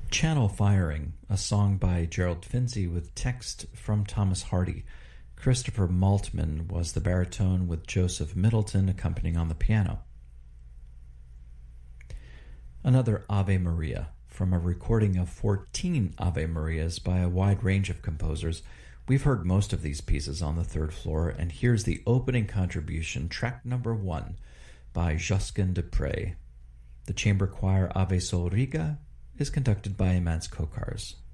Channel Firing, a song by Gerald Finzi with text from Thomas Hardy. Christopher Maltman was the baritone with Joseph Middleton accompanying on the piano. Another Ave Maria, from a recording of 14 Ave Marias by a wide range of composers. We've heard most of these pieces on the third floor, and here's the opening contribution, track number 1, by Josquin de Prez. The chamber choir Ave Sol Riga is conducted by Imants Kokars.